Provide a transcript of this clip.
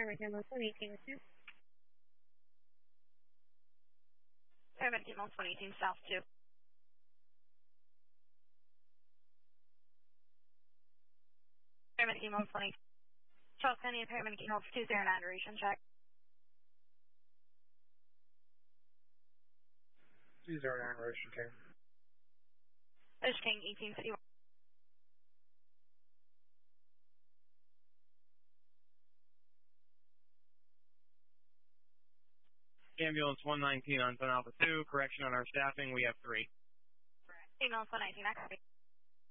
Paramedic ambulance 118 with you. Paramedic ambulance 118 south 2. Paramedic ambulance 118. Charles County and Paramedic ambulance 209 duration check. 209 Ocean King. Ocean King 1851. Ambulance 119 on Sun Alpha 2. Correction on our staffing. We have 3. Ambulance 119, I copy.